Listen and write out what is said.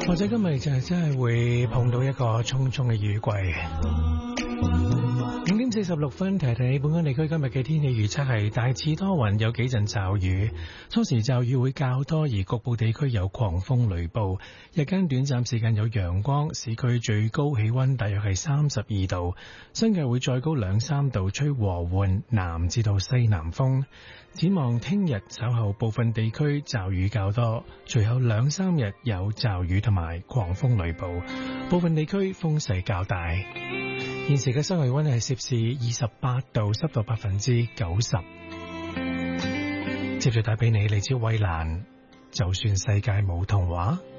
或者今日就真係會碰到一個匆匆嘅雨季。5:46，提提你，本港地區今日嘅天氣預測係大致多雲，有幾陣驟雨，初時驟雨會較多，而局部地區有狂風雷暴。日間短暫時間有陽光，市區最高氣溫大約係32度，新界會再高2-3度，吹和緩南至到西南風。展望聽日稍後部分地區驟雨較多，隨後2-3日有驟雨同埋狂風雷暴，部分地區風勢較大。現時嘅室外溫係攝氏28度，濕度90%。接住帶俾你嚟自衛蘭，就算世界冇童話。